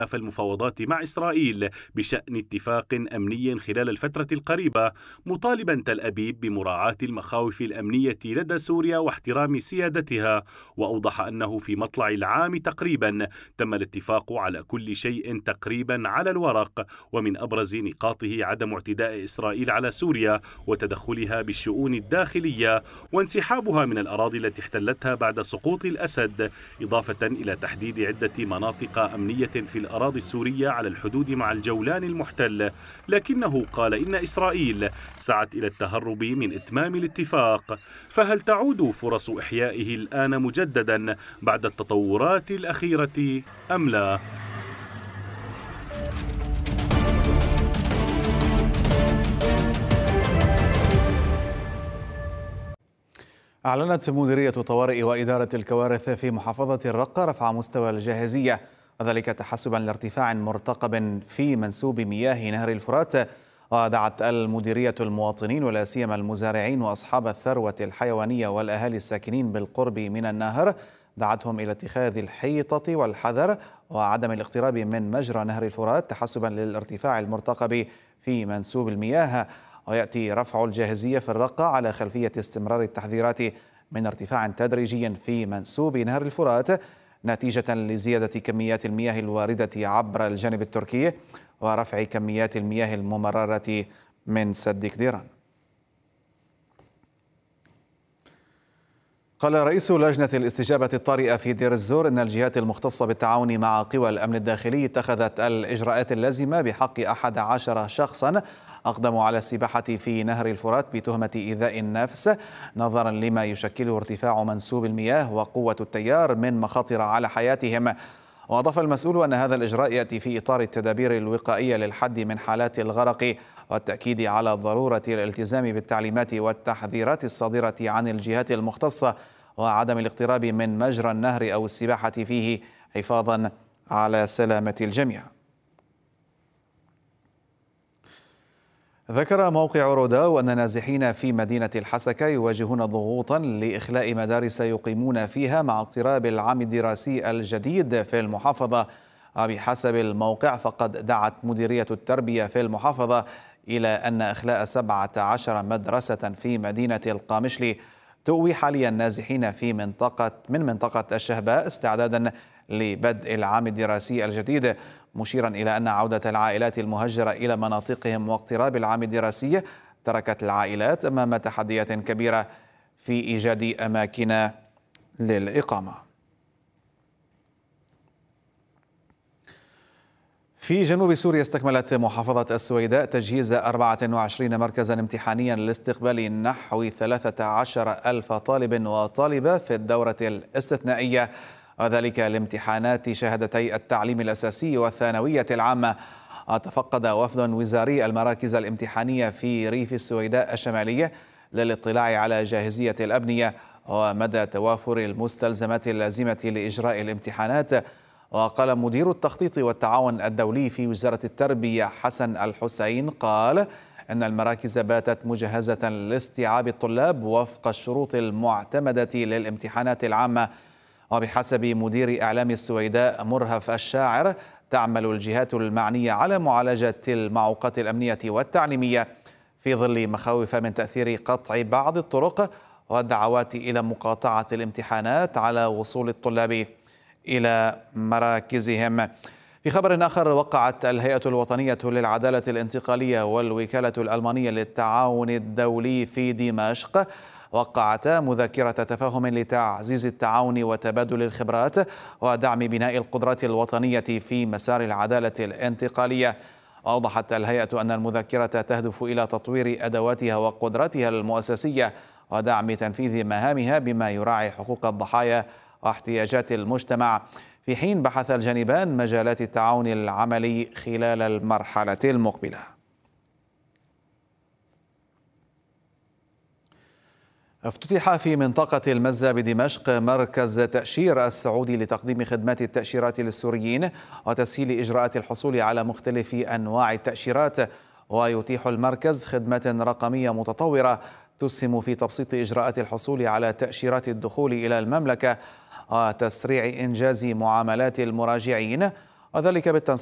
في المفاوضات مع إسرائيل بشأن اتفاق أمني خلال الفترة القريبة، مطالبا تل أبيب بمراعاة المخاوف الأمنية لدى سوريا واحترام سيادتها. وأوضح أنه في مطلع العام تقريبا تم الاتفاق على كل شيء تقريبا على الورق، ومن أبرز نقاطه عدم اعتداء إسرائيل على سوريا وتدخلها بالشؤون الداخلية وانسحابها من الأراضي التي احتلتها بعد سقوط الأسد، إضافة إلى تحديد عدة مناطق أمنية في الأراضي السورية على الحدود مع الجولان المحتل. لكنه قال إن إسرائيل سعت إلى التهرب من إتمام الاتفاق، فهل تعود فرص إحيائه الآن مجددا بعد التطورات الأخيرة أم لا؟ أعلنت مديرية طوارئ وإدارة الكوارث في محافظة الرقة رفع مستوى الجاهزية، وذلك تحسبا لارتفاع مرتقب في منسوب مياه نهر الفرات. ودعت المديرية المواطنين ولا سيما المزارعين وأصحاب الثروة الحيوانية والأهالي الساكنين بالقرب من النهر، دعتهم إلى اتخاذ الحيطة والحذر وعدم الاقتراب من مجرى نهر الفرات تحسبا للارتفاع المرتقب في منسوب المياه. ويأتي رفع الجاهزية في الرقة على خلفية استمرار التحذيرات من ارتفاع تدريجي في منسوب نهر الفرات نتيجة لزيادة كميات المياه الواردة عبر الجانب التركي ورفع كميات المياه الممررة من سد كديران. قال رئيس لجنة الاستجابة الطارئة في دير الزور إن الجهات المختصة بالتعاون مع قوى الأمن الداخلي اتخذت الإجراءات اللازمة بحق 11 شخصا أقدموا على السباحة في نهر الفرات بتهمة إيذاء النفس، نظرا لما يشكله ارتفاع منسوب المياه وقوة التيار من مخاطر على حياتهم. وأضاف المسؤول أن هذا الإجراء يأتي في إطار التدابير الوقائية للحد من حالات الغرق والتأكيد على ضرورة الالتزام بالتعليمات والتحذيرات الصادرة عن الجهات المختصة وعدم الاقتراب من مجرى النهر أو السباحة فيه حفاظا على سلامة الجميع. ذكر موقع روداو أن النازحين في مدينة الحسكة يواجهون ضغوطا لإخلاء مدارس يقيمون فيها مع اقتراب العام الدراسي الجديد في المحافظة. وبحسب الموقع فقد دعت مديرية التربية في المحافظة إلى أن إخلاء 17 مدرسة في مدينة القامشلي تؤوي حاليا النازحين من منطقة الشهباء استعدادا لبدء العام الدراسي الجديد، مشيرا إلى أن عودة العائلات المهجرة إلى مناطقهم واقتراب العام الدراسي تركت العائلات أمام تحديات كبيرة في إيجاد أماكن للإقامة. في جنوب سوريا استكملت محافظة السويداء تجهيز 24 مركزا امتحانيا لاستقبال نحو 13 ألف طالب وطالبة في الدورة الاستثنائية، وذلك لامتحانات شهادتي التعليم الأساسي والثانوية العامة. تفقد وفد وزاري المراكز الامتحانية في ريف السويداء الشمالية للاطلاع على جاهزية الأبنية ومدى توافر المستلزمات اللازمة لإجراء الامتحانات. وقال مدير التخطيط والتعاون الدولي في وزارة التربية حسن الحسين قال أن المراكز باتت مجهزة لاستيعاب الطلاب وفق الشروط المعتمدة للامتحانات العامة. وبحسب مدير إعلام السويداء مرهف الشاعر تعمل الجهات المعنية على معالجة المعوقات الأمنية والتعليمية في ظل مخاوف من تأثير قطع بعض الطرق والدعوات إلى مقاطعة الامتحانات على وصول الطلاب إلى مراكزهم. في خبر آخر، وقعت الهيئة الوطنية للعدالة الانتقالية والوكالة الألمانية للتعاون الدولي في دمشق وقعتا مذكرة تفاهم لتعزيز التعاون وتبادل الخبرات ودعم بناء القدرات الوطنية في مسار العدالة الانتقالية. أوضحت الهيئة أن المذكرة تهدف إلى تطوير أدواتها وقدراتها المؤسسية ودعم تنفيذ مهامها بما يراعي حقوق الضحايا واحتياجات المجتمع، في حين بحث الجانبان مجالات التعاون العملي خلال المرحلة المقبلة. افتتح في منطقة المزة بدمشق مركز تأشير السعودي لتقديم خدمات التأشيرات للسوريين وتسهيل إجراءات الحصول على مختلف أنواع التأشيرات. ويتيح المركز خدمات رقمية متطورة تسهم في تبسيط إجراءات الحصول على تأشيرات الدخول إلى المملكة وتسريع إنجاز معاملات المراجعين. وذلك بالتنسيق